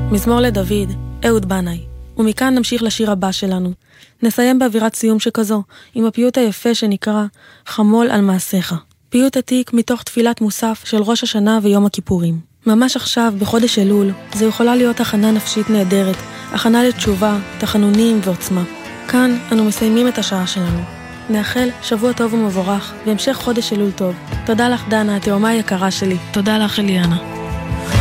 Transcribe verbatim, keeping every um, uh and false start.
מזמור לדוד, אהוד בנאי. ומכאן נמשיך לשיר הבא שלנו. נסיים באווירת סיום שכזו, עם הפיוט היפה שנקרא חמול על מעשיך. פיוט עתיק מתוך תפילת מוסף של ראש השנה ויום הכיפורים. ממש עכשיו, בחודש אלול, זה יכולה להיות הכנה נפשית נהדרת, הכנה לתשובה, תחנונים ועוצמה. כאן אנו מסיימים את השעה שלנו. נאחל שבוע טוב ומבורך, והמשך חודש אלול טוב. תודה לך דנה, התאומה היקרה שלי. תודה לך אליאנה.